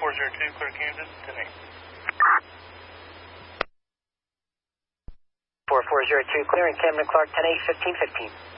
4402, clear Kansas, 10-8. 4402, clearing Camden Clark, 10-8, 15-15.